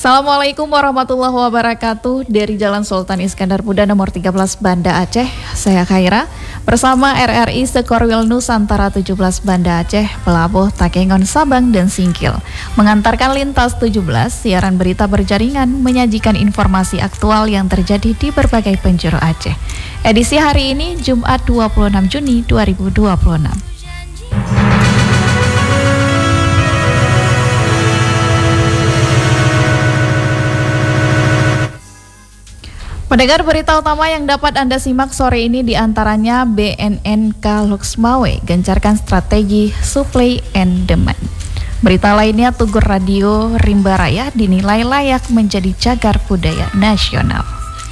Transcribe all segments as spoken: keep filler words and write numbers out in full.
Assalamualaikum warahmatullahi wabarakatuh. Dari Jalan Sultan Iskandar Muda nomor tiga belas Banda Aceh, saya Khaira bersama R R I Sekorwil Nusantara tujuh belas Banda Aceh, Pelabuh, Takengon, Sabang, dan Singkil mengantarkan lintas tujuh belas siaran berita berjaringan menyajikan informasi aktual yang terjadi di berbagai penjuru Aceh. Edisi hari ini Jumat dua puluh enam Juni dua ribu dua puluh enam. Pendengar, berita utama yang dapat Anda simak sore ini diantaranya B N N K Luxmawe gencarkan strategi supply and demand. Berita lainnya, Tugur Radio Rimba Raya dinilai layak menjadi cagar budaya nasional.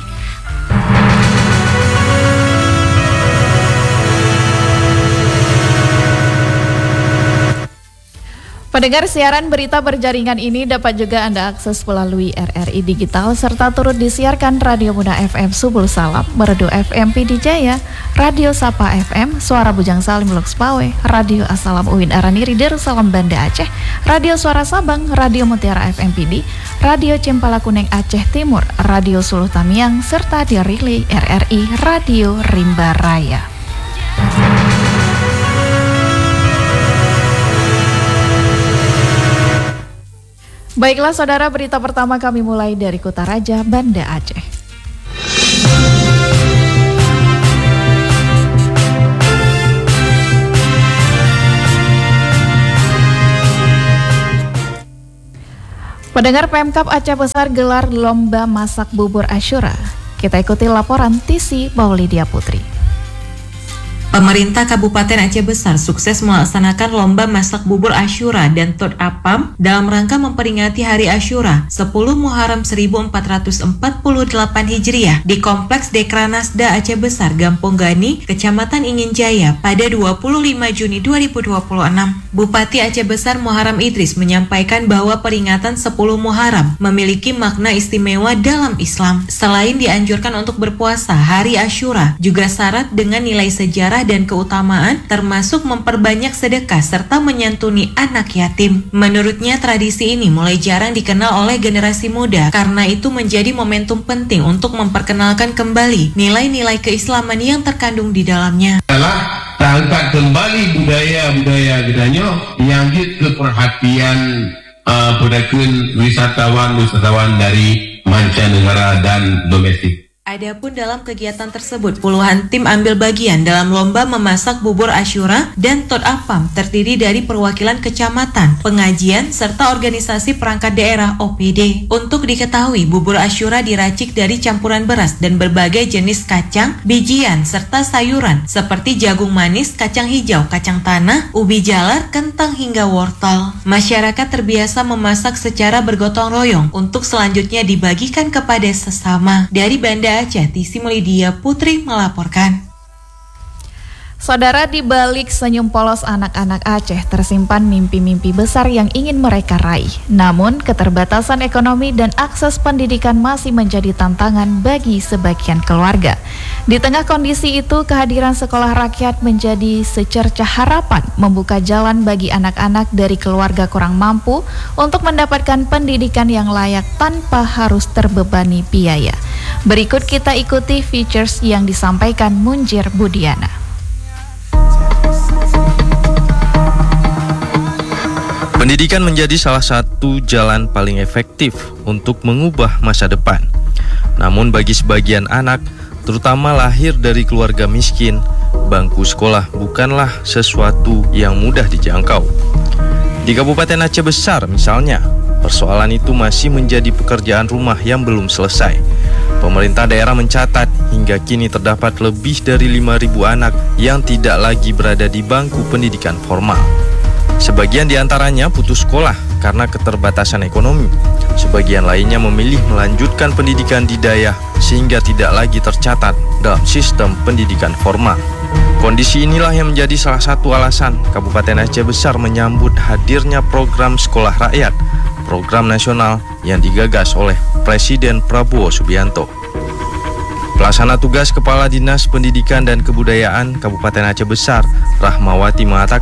Pendengar, siaran berita berjaringan ini dapat juga Anda akses melalui R R I Digital serta turut disiarkan Radio Muda F M Subul Salam, Merdu F M P D Jaya, Radio Sapa F M, Suara Bujang Salim Luxpawe, Radio Assalam Uin Araniri Darussalam Banda Aceh, Radio Suara Sabang, Radio Mutiara F M P D, Radio Cempala Kuning Aceh Timur, Radio Suluh Tamiang, serta di relay R R I Radio Rimba Raya. Baiklah saudara, berita pertama kami mulai dari Kutaraja, Banda Aceh. Pendengar, Pemkab Aceh Besar gelar lomba masak bubur Asyura. Kita ikuti laporan Tisi Paulidia Putri. Pemerintah Kabupaten Aceh Besar sukses melaksanakan lomba masak bubur Asyura dan Tot Apam dalam rangka memperingati Hari Asyura sepuluh Muharram seribu empat ratus empat puluh delapan Hijriah di Kompleks Dekranasda Aceh Besar, Gampong Gani, Kecamatan Ingin Jaya pada dua puluh lima Juni dua ribu dua puluh enam. Bupati Aceh Besar Muharram Idris menyampaikan bahwa peringatan sepuluh Muharram memiliki makna istimewa dalam Islam. Selain dianjurkan untuk berpuasa, Hari Asyura juga syarat dengan nilai sejarah dan keutamaan, termasuk memperbanyak sedekah serta menyantuni anak yatim. Menurutnya, tradisi ini mulai jarang dikenal oleh generasi muda, karena itu menjadi momentum penting untuk memperkenalkan kembali nilai-nilai keislaman yang terkandung di dalamnya. Adalah angkat kembali budaya-budaya gedanya yang ke perhatian uh, pedagang wisatawan-wisatawan dari mancanegara dan domestik. Adapun dalam kegiatan tersebut, puluhan tim ambil bagian dalam lomba memasak bubur Asyura dan Tot Apam terdiri dari perwakilan kecamatan, pengajian, serta organisasi perangkat daerah O P D. Untuk diketahui, bubur Asyura diracik dari campuran beras dan berbagai jenis kacang, bijian, serta sayuran seperti jagung manis, kacang hijau, kacang tanah, ubi jalar, kentang, hingga wortel. Masyarakat terbiasa memasak secara bergotong royong untuk selanjutnya dibagikan kepada sesama. Dari Banda Aceh, Tisi Melidia Putri melaporkan. Saudara, di balik senyum polos anak-anak Aceh tersimpan mimpi-mimpi besar yang ingin mereka raih. Namun, keterbatasan ekonomi dan akses pendidikan masih menjadi tantangan bagi sebagian keluarga. Di tengah kondisi itu, kehadiran sekolah rakyat menjadi secercah harapan membuka jalan bagi anak-anak dari keluarga kurang mampu untuk mendapatkan pendidikan yang layak tanpa harus terbebani biaya. Berikut kita ikuti features yang disampaikan Munjir Budiana. Pendidikan menjadi salah satu jalan paling efektif untuk mengubah masa depan. Namun bagi sebagian anak, terutama lahir dari keluarga miskin, bangku sekolah bukanlah sesuatu yang mudah dijangkau. Di Kabupaten Aceh Besar misalnya, persoalan itu masih menjadi pekerjaan rumah yang belum selesai. Pemerintah daerah mencatat hingga kini terdapat lebih dari lima ribu anak yang tidak lagi berada di bangku pendidikan formal. Sebagian diantaranya putus sekolah karena keterbatasan ekonomi. Sebagian lainnya memilih melanjutkan pendidikan di daerah sehingga tidak lagi tercatat dalam sistem pendidikan formal. Kondisi inilah yang menjadi salah satu alasan Kabupaten Aceh Besar menyambut hadirnya program Sekolah Rakyat, program nasional yang digagas oleh Presiden Prabowo Subianto. Pelaksana tugas Kepala Dinas Pendidikan dan Kebudayaan Kabupaten Aceh Besar, Rahmawati, mengatakan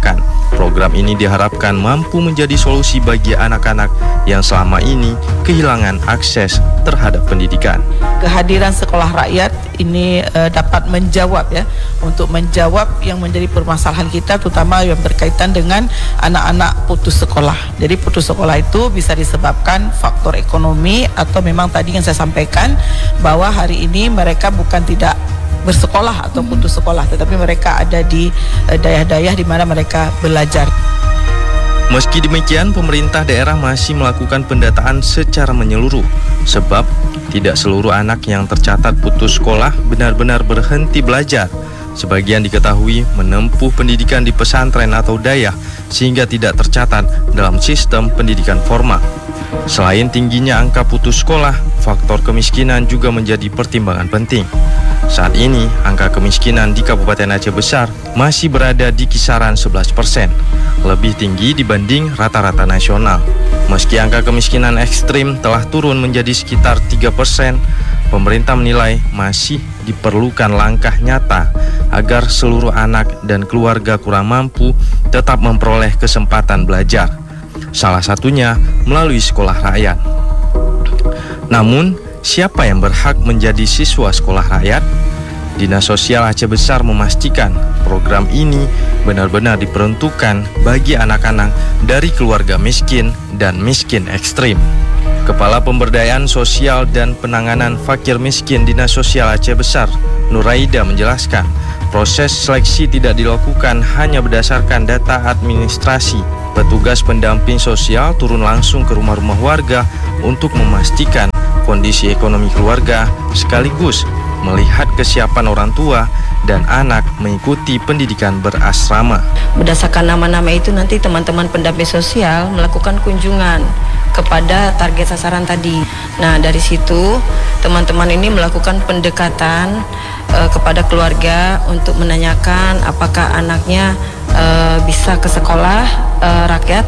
Program ini diharapkan mampu menjadi solusi bagi anak-anak yang selama ini kehilangan akses terhadap pendidikan. Kehadiran sekolah rakyat ini uh, dapat menjawab ya, untuk menjawab yang menjadi permasalahan kita, terutama yang berkaitan dengan anak-anak putus sekolah. Jadi putus sekolah itu bisa disebabkan faktor ekonomi atau memang tadi yang saya sampaikan bahwa hari ini mereka bukan tidak bersekolah atau putus sekolah, tetapi mereka ada di uh, daerah-daerah di mana mereka belajar. Meski demikian, pemerintah daerah masih melakukan pendataan secara menyeluruh, sebab tidak seluruh anak yang tercatat putus sekolah benar-benar berhenti belajar. Sebagian diketahui menempuh pendidikan di pesantren atau dayah sehingga tidak tercatat dalam sistem pendidikan formal. Selain tingginya angka putus sekolah, faktor kemiskinan juga menjadi pertimbangan penting. Saat ini, angka kemiskinan di Kabupaten Aceh Besar masih berada di kisaran sebelas persen, lebih tinggi dibanding rata-rata nasional. Meski angka kemiskinan ekstrim telah turun menjadi sekitar tiga persen, pemerintah menilai masih diperlukan langkah nyata agar seluruh anak dan keluarga kurang mampu tetap memperoleh kesempatan belajar. Salah satunya melalui sekolah rakyat. Namun, siapa yang berhak menjadi siswa sekolah rakyat? Dinas Sosial Aceh Besar memastikan program ini benar-benar diperuntukkan bagi anak-anak dari keluarga miskin dan miskin ekstrim. Kepala Pemberdayaan Sosial dan Penanganan Fakir Miskin Dinas Sosial Aceh Besar, Nuraida, menjelaskan proses seleksi tidak dilakukan hanya berdasarkan data administrasi. Petugas pendamping sosial turun langsung ke rumah-rumah warga untuk memastikan kondisi ekonomi keluarga sekaligus melihat kesiapan orang tua dan anak mengikuti pendidikan berasrama. Berdasarkan nama-nama itu nanti teman-teman pendamping sosial melakukan kunjungan kepada target sasaran tadi. Nah, dari situ teman-teman ini melakukan pendekatan uh, kepada keluarga untuk menanyakan apakah anaknya uh, bisa ke sekolah uh, rakyat,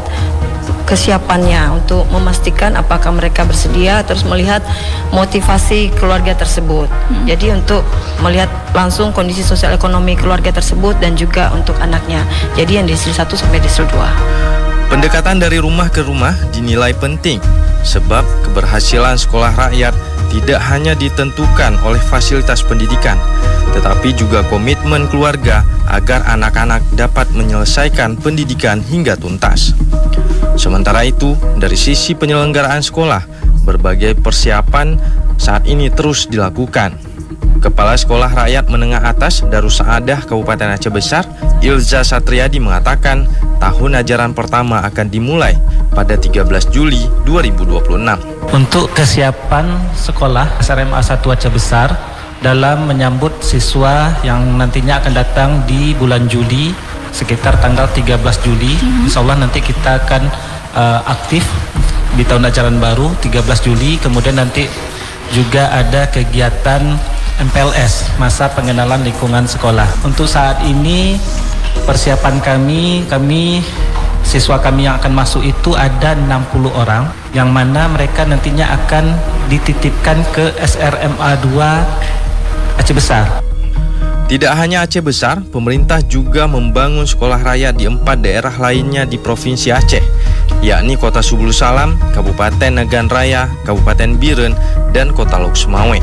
kesiapannya untuk memastikan apakah mereka bersedia, terus melihat motivasi keluarga tersebut. Hmm. Jadi untuk melihat langsung kondisi sosial ekonomi keluarga tersebut dan juga untuk anaknya. Jadi yang disetel satu sampai disetel dua. Pendekatan dari rumah ke rumah dinilai penting sebab keberhasilan sekolah rakyat tidak hanya ditentukan oleh fasilitas pendidikan, tetapi juga komitmen keluarga agar anak-anak dapat menyelesaikan pendidikan hingga tuntas. Sementara itu, dari sisi penyelenggaraan sekolah, berbagai persiapan saat ini terus dilakukan. Kepala Sekolah Rakyat Menengah Atas Darussaadah Kabupaten Aceh Besar, Ilza Satriadi, mengatakan tahun ajaran pertama akan dimulai pada tiga belas Juli dua ribu dua puluh enam. Untuk kesiapan sekolah S R M A satu Aceh Besar dalam menyambut siswa yang nantinya akan datang di bulan Juli, sekitar tanggal tiga belas Juli, mm-hmm. Insya Allah nanti kita akan uh, aktif di tahun ajaran baru tiga belas Juli. Kemudian nanti juga ada kegiatan M P L S, masa pengenalan lingkungan sekolah. Untuk saat ini persiapan kami, kami siswa kami yang akan masuk itu ada enam puluh orang, yang mana mereka nantinya akan dititipkan ke S R M A dua Aceh Besar. Tidak hanya Aceh Besar, pemerintah juga membangun sekolah rakyat di empat daerah lainnya di Provinsi Aceh, yakni Kota Subulu Salam, Kabupaten Nagan Raya, Kabupaten Biren, dan Kota Lok Sumawe.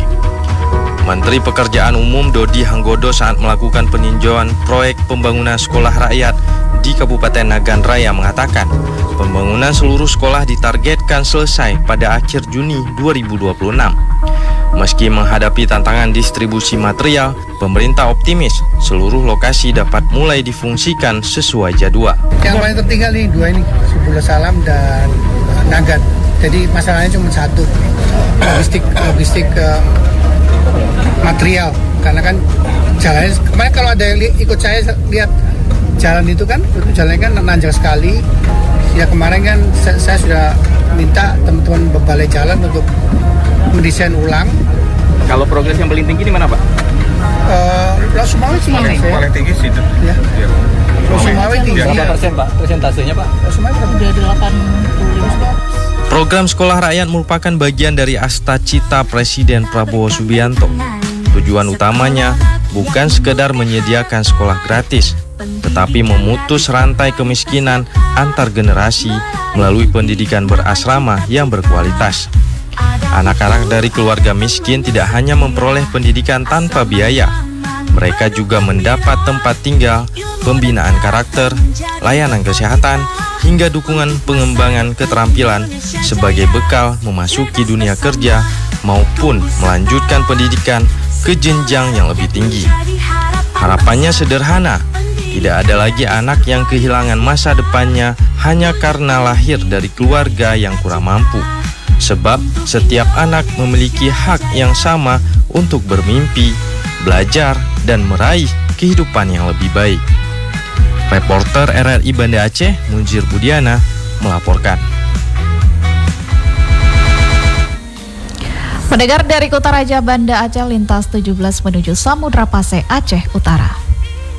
Menteri Pekerjaan Umum Dodi Hanggodo saat melakukan peninjauan proyek pembangunan sekolah rakyat di Kabupaten Nagan Raya mengatakan, pembangunan seluruh sekolah ditargetkan selesai pada akhir Juni dua ribu dua puluh enam. Meski menghadapi tantangan distribusi material, pemerintah optimis seluruh lokasi dapat mulai difungsikan sesuai jadwal. Yang paling tertinggal nih dua ini, Subulu Salam dan Nagan. Jadi masalahnya cuma satu, logistik logistik uh, material. Karena kan jalannya kemarin kalau ada yang li- ikut saya lihat jalan itu kan, itu jalannya kan nanjak sekali. Ya kemarin kan saya, saya sudah minta teman-teman balai jalan untuk mendesain ulang. Kalau progres yang paling tinggi di mana, Pak? Uh, Lok Sumawe sih paling, paling tinggi sih itu. Ya. Ya. Lok Sumawe tinggi. Berapa persen, Pak? Persentasenya, Pak? Lok Sumawe udah delapan puluh lima. Program Sekolah Rakyat merupakan bagian dari Asta Cita Presiden Prabowo Subianto. Tujuan utamanya bukan sekedar menyediakan sekolah gratis, tetapi memutus rantai kemiskinan antar generasi melalui pendidikan berasrama yang berkualitas. Anak-anak dari keluarga miskin tidak hanya memperoleh pendidikan tanpa biaya, mereka juga mendapat tempat tinggal, pembinaan karakter, layanan kesehatan, hingga dukungan pengembangan keterampilan sebagai bekal memasuki dunia kerja maupun melanjutkan pendidikan ke jenjang yang lebih tinggi. Harapannya sederhana, tidak ada lagi anak yang kehilangan masa depannya hanya karena lahir dari keluarga yang kurang mampu. Sebab setiap anak memiliki hak yang sama untuk bermimpi, belajar, dan meraih kehidupan yang lebih baik. Reporter R R I Banda Aceh, Munjir Budiana, melaporkan. Pendengar dari Kutaraja Banda Aceh lintas tujuh belas menuju Samudra Pasai, Aceh Utara.